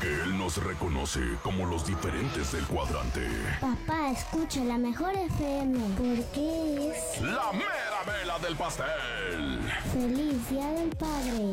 porque él nos reconoce como los diferentes del cuadrante. Papá, escucha la mejor FM, porque es ¡la mera vela del pastel! Feliz Día del Padre.